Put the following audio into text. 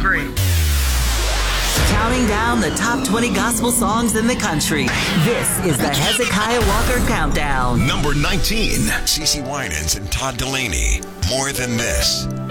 number 8. Counting down the top 20 gospel songs in the country. This is the Hezekiah Walker Countdown. Number 19. CeCe Winans and Todd Delaney. More Than This.